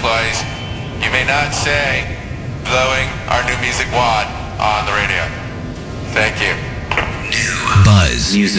employees, you may not say blowing our new music wad on the radio. Thank you. New Buzz Music.